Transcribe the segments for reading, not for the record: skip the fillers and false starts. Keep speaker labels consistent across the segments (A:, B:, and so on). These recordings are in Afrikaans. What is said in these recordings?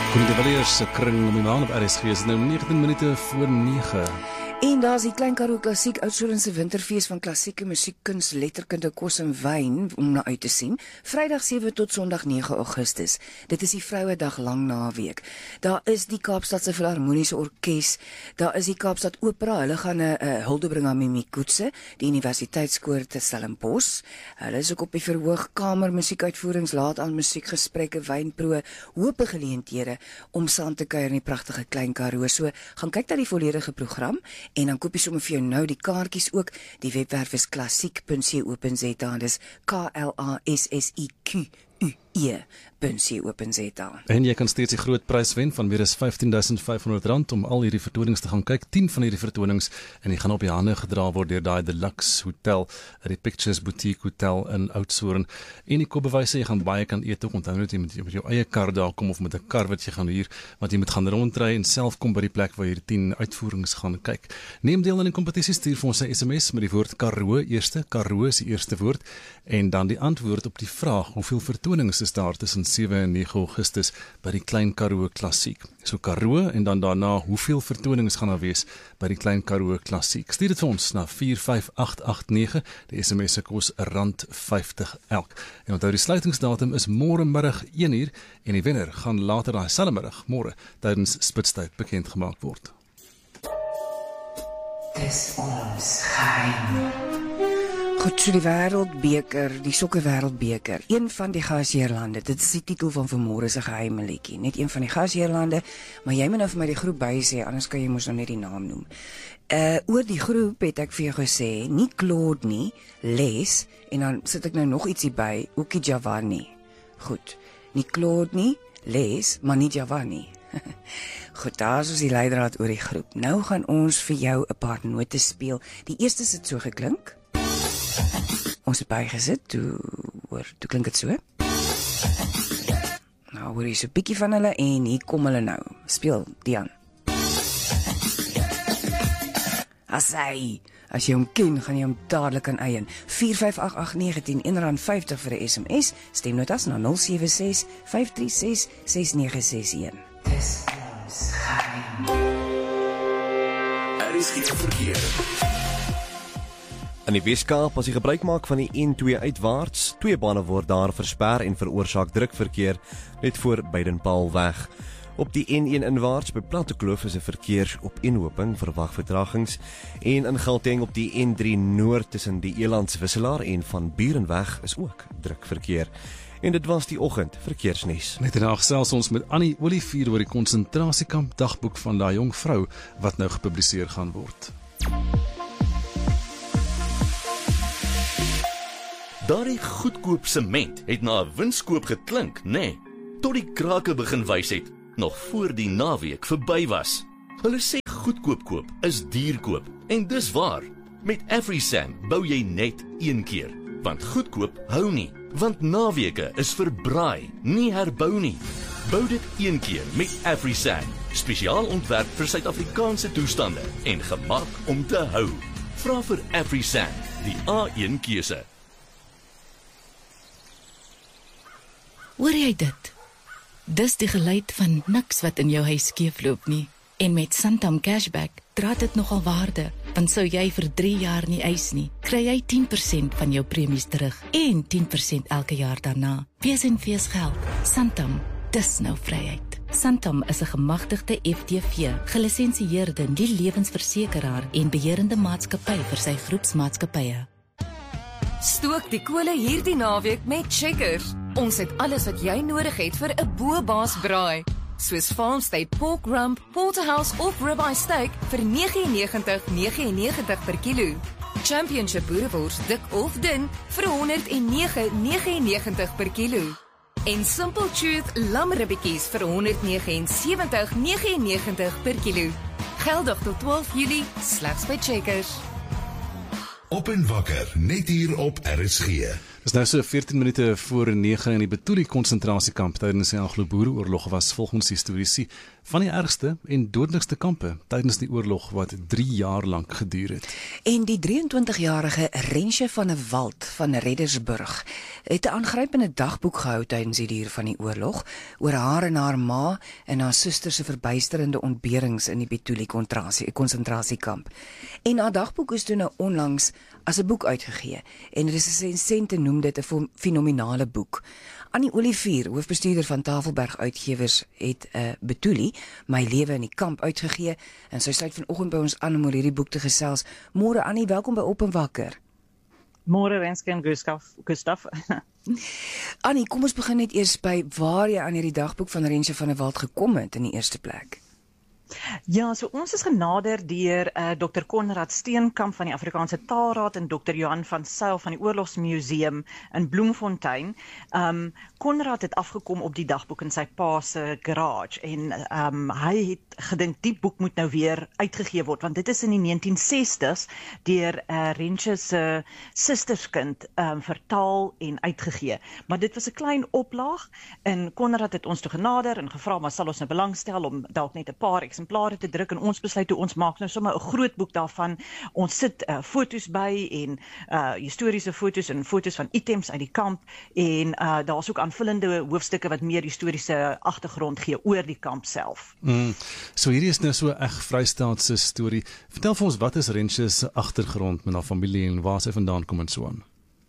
A: Koen de Villiers se kring om die maan op RSG is nou 19 minute voor 9.
B: En daar is die Klein Karoo Klassiek Oudtshoornse winterfees van klassieke musiek, kuns, letterkunde, kos en wyn om na uit te sien. Vrydag 7 tot Sondag 9 Augustus. Dit is die Vrouedag lang naweek. Daar is die Kaapstadse Filharmoniese Orkees, daar is die Kaapstad Opera. Hulle gaan 'n hulde bring aan Mimi Koetse, die Universiteitskoor te Stellenbosch. Hulle is ook op die verhoog, kamer, musiekuitvoerings, laat aan musiekgesprekke, wynproe, hoop geleenthede om saam te kuier in die pragtige Klein Karoo. So gaan kyk na die volledige program. En dan koop jy sommer vir jou nou die kaartjies ook. Die webwerf is klassiek.co.za. Dis KLASSIQUE.co.za.
A: En jy kan steeds die groot prys wen van meer as R15.500 om al hierdie vertonings te gaan kyk. 10 van hierdie vertonings en die gaan op die hande gedra word deur daai Deluxe Hotel, die Pictures Boutique Hotel in Oudtshoorn. En die kopbewyse, jy gaan baie kan eet ook. Onthou net jy met jou eie kar daar kom of met 'n kar wat jy gaan huur, want jy moet gaan rondry en self kom by die plek waar jy die 10 uitvoerings gaan kyk. Neem deel aan die kompetisie, stuur vir ons 'n SMS met die woord Karoo eerste. Karoo is die eerste woord en dan die antwoord op die vraag: hoeveel vertonings is daar tussen 7 en 9 Augustus by die Klein Karoo Klassiek? So Karoo en dan daarna hoeveel vertonings gaan daar wees by die Klein Karoo Klassiek? Stuur dit vir ons na 45889. Die SMS se kos R50 elk. En onthou die sluitingsdatum is môre middag 1:00 en die wenner gaan later daai selfde middag môre tydens Spitstyd bekend gemaak word.
B: Dis ons geheim. Goed, so die wêreldbeker, die sokker wêreldbeker, een van die gasheerlande, dit is die titel van vanmôre se geheime liedjie, net een van die gasheerlande, maar jy moet nou vir my die groep by sê, anders kan jy mos nou net die naam noem. Oor die groep het ek vir jou gesê, nie Claude nie, Les, en dan sit ek nou nog ietsie by, Ookie Giovanni. Goed, nie Claude nie, Les, maar nie Giovanni. Goed, daar is ons die leidraad oor die groep. Nou gaan ons vir jou 'n paar note speel. Die eerste sit so geklink. Ons het bygesit, toe klink dit so. Nou hoor jy so 'n bietjie van hulle en hier kom hulle nou. Speel, Dian. Asai, as jy hom ken, gaan jy hom dadelik aan eien. 4588910 R50 vir 'n SMS. Stemnotas na 076 536 6961. Dis ons geheim.
C: RSG verkeer.
D: In die Weskaap, as jy gebruik maak van die N2 uitwaarts, 2 bane word daar versper en veroorsaak drukverkeer net voor Beiden-Paulweg. Op die N1 inwaarts by Plattekloof is 'n verkeersopeenhoping, verwag vertragings, en in Gauteng op die N3 Noord tussen die Elandswisselaar en Van Burenweg is ook drukverkeer. En dit was die oggend verkeersnuus.
A: Net daarna gesels ons met Annie Olivier oor die konsentrasiekamp dagboek van daai jong vrou wat nou gepubliseer gaan word.
C: Daardie goedkoop sement het na 'n winskoop geklink, nê? Tot die krake begin wys het, nog voor die naweek verby was. Hulle sê goedkoop koop is duur koop, en dis waar. Met AfriSam bou jy net een keer, want goedkoop hou nie, want naweke is vir braai, nie herbou nie. Bou dit een keer met AfriSam, spesiaal ontwerp vir Suid-Afrikaanse toestande en gemaak om te hou. Vra vir AfriSam, die A1 keuse.
E: Hoor jy dit? Dis die geluid van niks wat in jou huis skeefloop nie. En met Santam Cashback dra dit nogal waarde, want sou jy vir 3 jaar nie eis nie, kry jy 10% van jou premies terug en 10% elke jaar daarna. Wees en fees geld. Santam, dis nou vryheid. Santam is 'n gemagtigde FTV, gelisensieerde nie-lewensversekeraar en beheerende maatskappy vir sy groepsmaatskappye.
F: Stook die kole hierdie naweek met Checkers. Ons het alles wat jy nodig het vir 'n bo-baas braai. Soos Farmstead pork rump, porterhouse of ribeye steak vir R99.99 per kilo. Championship boerewors dik of dun vir R109.99 per kilo. En Simple Truth lamribbetjies vir R179.99 per kilo. Geldig tot 12 Julie, slegs by Checkers.
G: Op en wakker, net hier op RSG.
A: Dis nou so 14 minute voor 9 in die Betuli konsentrasiekamp tydens die Anglo-Boereoorlog was volgens historiese van die ergste en dodelikste kampe tydens die oorlog wat 3 jaar lank geduur het.
B: En die 23-jarige Rensje van der Walt van Reddersburg het 'n aangrypende dagboek gehou tydens die duur van die oorlog oor haar en haar ma en haar suster se verbuisterende ontberings in die Betuli konsentrasiekamp. En haar dagboek is toe nou onlangs as 'n boek uitgegee en resensente noem dit 'n fenominale boek. Annie Olivier, hoofbestuurder van Tafelberg Uitgewers, het 'n Betuli, My lewe in die kamp uitgegee en sy sluit vanoggend by ons aan om oor hierdie boek te gesels. Môre Annie, welkom by Op en Wakker.
G: Môre Renske en Gustaf.
B: Annie, kom ons begin net eers by waar jy aan hierdie dagboek van Rensje van der Walt gekom het in die eerste plek.
G: Ja, so ons is genader deur Dr. Konrad Steenkamp van die Afrikaanse Taalraad en Dr. Johan van Sail van die Oorlogsmuseum in Bloemfontein. Konrad het afgekom op die dagboek in sy pa se garage en hy het gedink die boek moet nou weer uitgegee word want dit is in die 1960s deur Rensje se susterskind vertaal en uitgegee. Maar dit was 'n klein oplaag en Konrad het ons toe genader en gevra maar sal ons nou belangstel om dalk net 'n paar eksemplare te druk en ons besluit hoe ons maak nou sommer 'n groot boek daarvan. Ons sit foto's by en historiese foto's en foto's van items uit die kamp en daar's ook aanvullende hoofstukke wat meer historiese agtergrond gee oor die kamp self.
A: So hierdie is nou so 'n reg Vrystaatse storie. Vertel vir ons, wat is Rensje se agtergrond met haar familie en waar sy vandaan kom en so aan?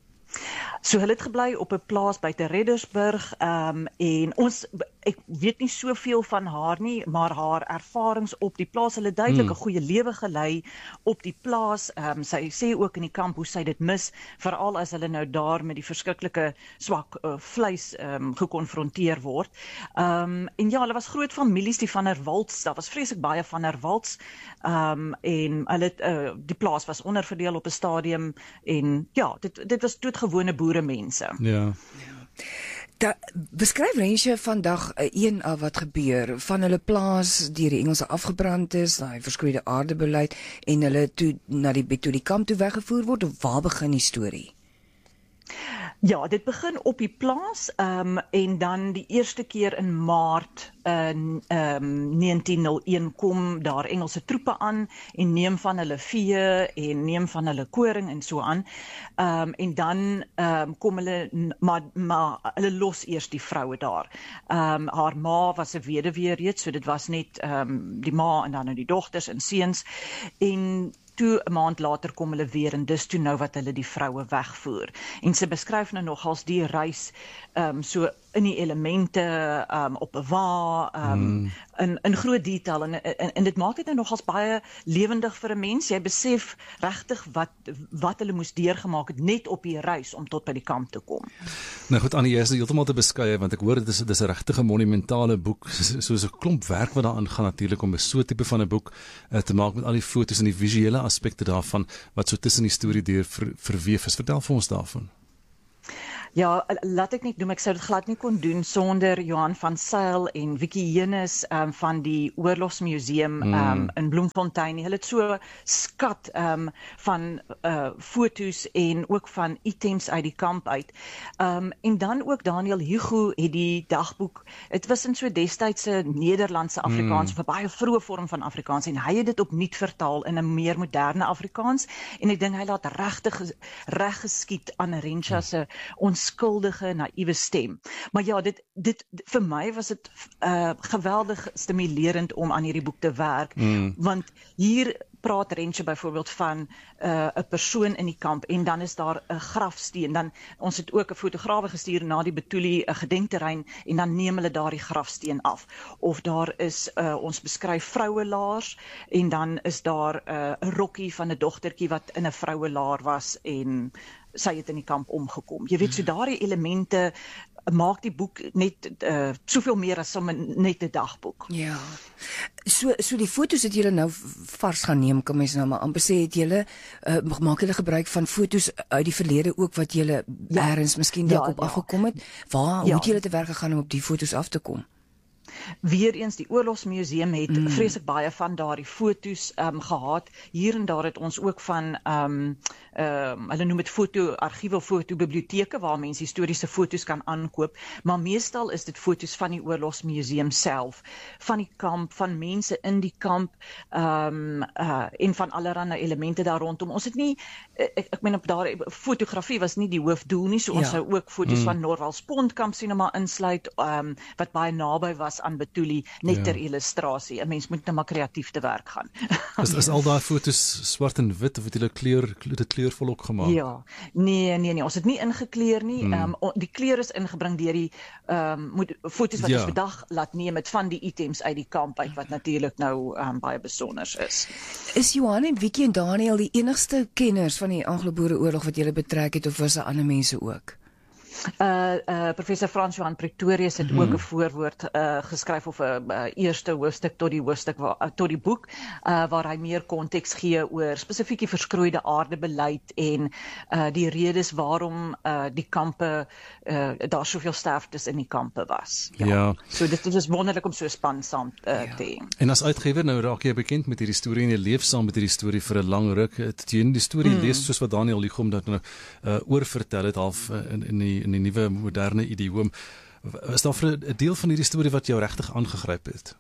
G: So hulle het gebly op 'n plaas buite Reddersburg en ek weet nie soveel van haar nie, maar haar ervarings op die plaas, hulle duidelik 'n goeie lewe gelei op die plaas. Sy sê ook in die kamp hoe sy dit mis, veral as hulle nou daar met die verskriklike swak vleis gekonfronteer word. En ja, hulle was groot families, die van der Walts, daar was vreeslik baie van der Walts en hulle die plaas was onderverdeel op 'n stadium en ja, dit was doodgewone boeremense.
A: Ja.
B: Beskryf Rensje vandag een af wat gebeur van hulle plaas deur die Engelse afgebrand is, daai verskroeide aardebeleid en hulle toe na die Betuli kamp toe weggevoer word, of waar begin die storie?
G: Ja, dit begin op die plaas en dan die eerste keer in Maart 1901 kom daar Engelse troepe aan en neem van hulle vee en neem van hulle koring en so aan. En dan kom hulle, maar hulle los eers die vroue daar. Haar ma was 'n weduwee reeds, so dit was net die ma en dan nou die dogters en seuns. En toe 'n maand later kom hulle weer en dis toe nou wat hulle die vroue wegvoer. En sy beskryf nou nogals die reis so in die elemente, op 'n wa, in groot detail en dit maak dit nou nogals baie lewendig vir 'n mens. Jy besef regtig wat hulle moes deurgemaak het net op die reis om tot by die kamp te kom.
A: Nou goed, Annie, jy is heeltemal te beskeie want ek hoor dit is 'n regtig monumentale boek, soos 'n klomp werk wat daaraan gaan natuurlik om so 'n tipe van 'n boek te maak met al die foto's en die visuele aspekte daarvan wat so tussen die storie deur verweef is. Vertel vir ons daarvan.
G: Ja, laat ek net noem, ek sou dit glad nie kon doen sonder Johan van Sail en Vicky Jenes van die Oorlogsmuseum in Bloemfontein. Hulle het so skat van foto's en ook van items uit die kamp uit. En dan ook Daniel Hugo het die dagboek, het was in so destydse Nederlandse Afrikaans, of 'n baie vroeë vorm van Afrikaans, en hy het dit opnuut vertaal in 'n meer moderne Afrikaans, en ek dink hy laat regtig reg geskied aan Rensje se onskuldige, naïewe stem. Maar ja, dit vir my was dit geweldig stimulerend om aan hierdie boek te werk, want hier praat Rensje byvoorbeeld van 'n persoon in die kamp en dan is daar 'n grafsteen. Dan ons het ook 'n fotograwe gestuur na die Betuli gedenkterrein en dan neem hulle daardie grafsteen af. Of daar is ons beskryf vrouelaars en dan is daar 'n rokkie van 'n dogtertjie wat in 'n vrouelaar was en sy het in die kamp omgekom. Jy weet, so daardie elemente maak die boek net soveel meer as net 'n dagboek.
B: Ja. So die foto's het julle nou vars gaan neem, kan mens nou maar amper sê, het julle maak julle gebruik van foto's uit die verlede ook wat julle ergens miskien dalk op afgekom het? Waar hoe het julle te werk gegaan om op die foto's af te kom?
G: Weereens die Oorlogsmuseum het vreeslik baie van daardie foto's gehad. Hier en daar het ons ook van hulle noem dit fotoargiewe of fotobiblioteke waar mense historiese foto's kan aankoop, maar meestal is dit foto's van die Oorlogsmuseum self, van die kamp, van mense in die kamp en van allerlei elemente daar rondom. Ons het nie, ek meen op daar, fotografie was nie die hoofdoel nie, so ons sou ook foto's van Norwalspond kamp sien maar insluit, wat baie naby was aan Betuli, net ter illustrasie. 'n Mens moet nou maar kreatief te werk gaan.
A: Is al daai foto's swart en wit of het julle dit kleurvol ook gemaak?
G: Ja, nee, ons het nie ingekleur nie. Die kleur is ingebring deur die foto's wat ons vandag laat neem het van die items uit die kamp uit, wat natuurlik nou baie besonder is.
B: Is Johan en Vicky en Daniel die enigste kenners van die Anglo-Boereoorlog wat julle betrek het, of was daar ander mense ook?
G: Professor Frans Johan Pretorius het ook 'n voorwoord geskryf of 'n eerste hoofstuk tot die boek waar hy meer konteks gee oor spesifiek die verskroeide aardebeleid en die redes waarom die kampe daar soveel sterftes in die kampe was. Ja. So dit is wonderlik om so span saam te hê.
A: En as uitgewer nou raak jy bekend met hierdie storie en jy leef saam met hierdie storie vir 'n lang ruk. Het jy die storie lees soos wat Daniel Liegom dat nou oorvertel het half in die nuwe moderne idioom. Is daar vir 'n deel van hierdie storie wat jou regtig aangegryp het?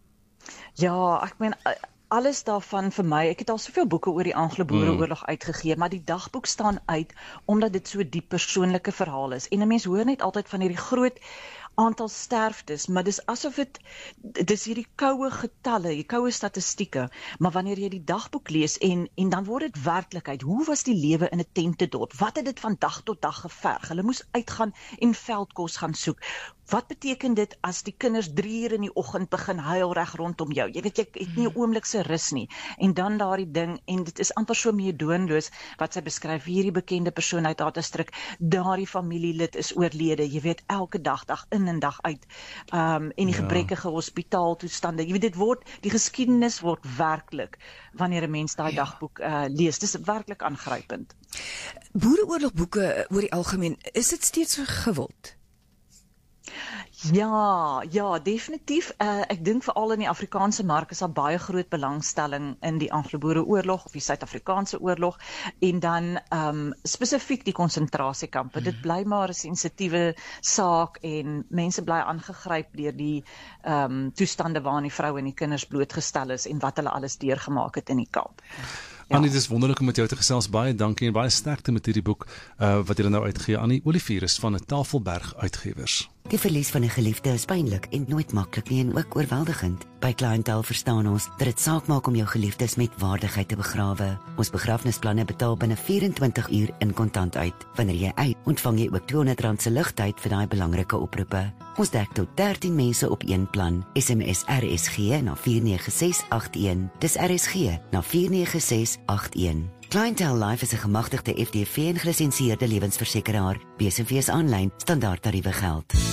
G: Ja, ek meen alles daarvan vir my, ek het al soveel boeke oor die Anglo-Boereoorlog uitgegee, maar die dagboek staan uit omdat dit so diep persoonlike verhaal is. En 'n mens hoor net altyd van hierdie groot aantal sterftes, maar dis asof dis hierdie koue getalle, die koue statistieke, maar wanneer jy die dagboek lees en dan word dit werklikheid. Hoe was die lewe in 'n tentedorp? Wat het dit van dag tot dag geverg? Hulle moes uitgaan en veldkos gaan soek. Wat beteken dit as die kinders 3 uur in die oggend begin huil reg rondom jou? Jy weet, jy het nie 'n oomblik se rus nie. En dan daardie ding, en dit is amper so meedoenloos wat sy beskryf, hierdie bekende persoon uit haar distrik, daardie familielid is oorlede, jy weet, elke dag in en dag uit. En die gebrekkige hospitaaltoestande. Jy weet, die geskiedenis word werklik wanneer 'n mens daai dagboek lees. Dis werklik aangrypend.
B: Boereoorlogboeke oor die algemeen, is dit steeds gewild?
G: Ja, definitief. Ek dink veral in die Afrikaanse mark is daar baie groot belangstelling in die Anglo-Boereoorlog of die Suid-Afrikaanse oorlog en dan spesifiek die konsentrasiekampe. Dit bly maar 'n sensitiewe saak en mense bly aangegryp deur die toestande waarin die vroue en die kinders blootgestel is en wat hulle alles deurgemaak het in die kamp.
A: Annie, dit is wonderlik om met jou te gesels. Baie dankie en baie sterkte met hierdie boek wat julle nou uitgee. Annie Olivier is van 'n Tafelberg Uitgewers.
H: Die verlies van 'n geliefde is pynlik en nooit maklik nie en ook oorweldigend. By Clientele verstaan ons dat dit saak maak om jou geliefdes met waardigheid te begrawe. Ons begrafnisplanne betaal binne 24 uur in kontant uit. Wanneer jy uit, ontvang jy ook R200 se ligtyd vir daai belangrike oproepe. Ons dek tot 13 mense op een plan. SMS RSG na 49681. Dis RSG na 49681. Clientele Life is 'n gemagtigde FDV en gelisensieerde lewensversekeraar. BSV is aanlyn, standaard tariewe geld.